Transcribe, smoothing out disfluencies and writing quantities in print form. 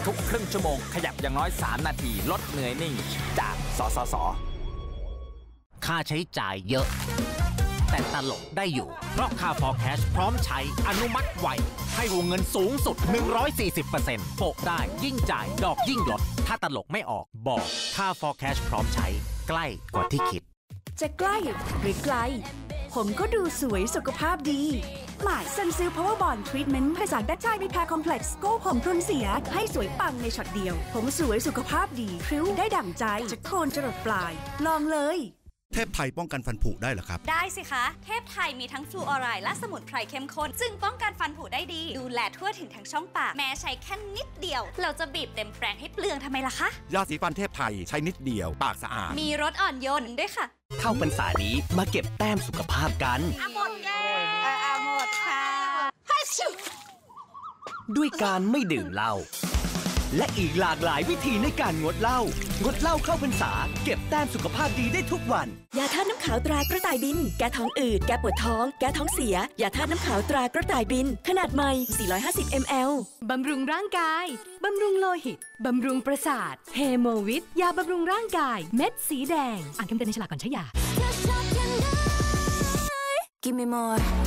ทุกครึ่งชั่วโมงขยับอย่างน้อย3 นาทีลดเหนื่อยนิ่งจากสสส. ค่าใช้จ่ายเยอะแต่ตลกได้อยู่เพราะค่า for cash พร้อมใช้อนุมัติไวให้วงเงินสูงสุด 140% โปะได้ยิ่งจ่ายดอกยิ่งลดถ้าตลกไม่ออกบอกค่า for cash พร้อมใช้ใกล้กว่าที่คิดจะใกล้หรือไกลผมก็ดูสวยสุขภาพดีหมายซันซิล Power Bond Treatment ผสานแบคทีรีแพร์คอมเพล็กซ์โก้ผมทนเสียให้สวยปังในช็อตเดียวผมสวยสุขภาพดีพริ้วได้ดั่งใจจากโคนจรดปลายลองเลยเทพไทยป้องกันฟันผุได้เหรอครับได้สิคะเทพไทยมีทั้งฟลูออไรด์และสมุนไพรเข้มข้นจึงป้องกันฟันผุได้ดีดูแลทั่วถึงทั้งช่องปากแม้ใช้แค่นิดเดียวเราจะบีบเต็มแปรงให้เปลืองทำไมล่ะคะยาสีฟันเทพไทยใช้นิดเดียวปากสะอาดมีรสอ่อนโยนด้วยค่ะเข้าพรรษานี้มาเก็บแต้มสุขภาพกันหมดแก้วหมดค่ะด้วยการไม่ดื่มเหล้าและอีกหลากหลายวิธีในการงดเหล้าเข้าพรรษาเก็บแต้มสุขภาพดีได้ทุกวันยาธาตุน้ำขาวตรากระต่ายบินแก้ท้องอืดแก้ปวดท้องแก้ท้องเสียยาธาตุน้ำขาวตรากระต่ายบินขนาดใหม่450 ml บำรุงร่างกายบำรุงโลหิตบำรุงประสาทเฮโมวิทยาบำรุงร่างกายเม็ดสีแดงอ่านคำเตือนในฉลากก่อนใช้ยา Give me more